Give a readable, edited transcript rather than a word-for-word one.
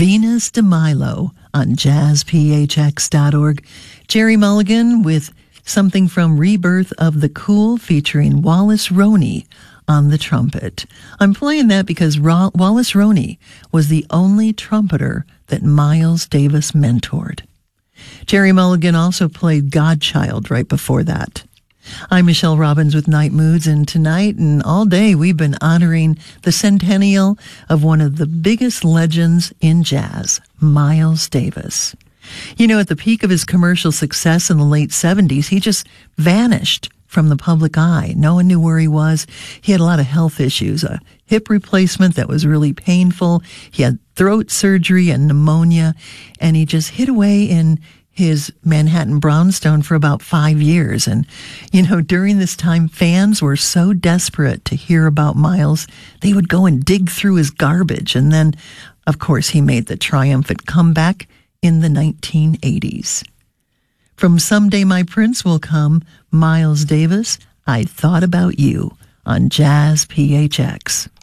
Venus de Milo on jazzphx.org. Jerry Mulligan with something from Rebirth of the Cool featuring Wallace Roney on the trumpet. I'm playing that because Wallace Roney was the only trumpeter that Miles Davis mentored. Jerry Mulligan also played Godchild right before that. I'm Michelle Robbins with Night Moods, and tonight and all day we've been honoring the centennial of one of the biggest legends in jazz, Miles Davis. You know, at the peak of his commercial success in the late 70s, he just vanished from the public eye. No one knew where he was. He had a lot of health issues, a hip replacement that was really painful. He had throat surgery and pneumonia, and he just hid away in his Manhattan brownstone for about 5 years. And, you know, during this time, fans were so desperate to hear about Miles, they would go and dig through his garbage. And then, of course, he made the triumphant comeback in the 1980s. From Someday My Prince Will Come, Miles Davis, I Thought About You on Jazz PHX.